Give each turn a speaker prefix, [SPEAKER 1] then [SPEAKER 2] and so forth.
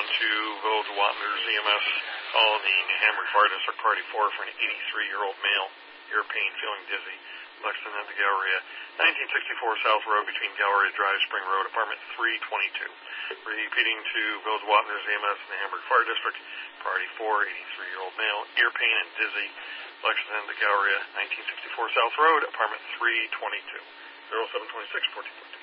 [SPEAKER 1] to Village of Wattner's EMS, calling the New Hamburg Fire District Party 4 for an 83-year-old male, ear pain, feeling dizzy, Lexington and the Galleria, 1964 South Road between Galleria Drive, Spring Road, apartment 322. Repeating to Village of Wattner's EMS in the Hamburg Fire District, Priority 4, 83-year-old male, ear pain and dizzy, Lexington and the Galleria, 1964 South Road, apartment 322, 0726 1414.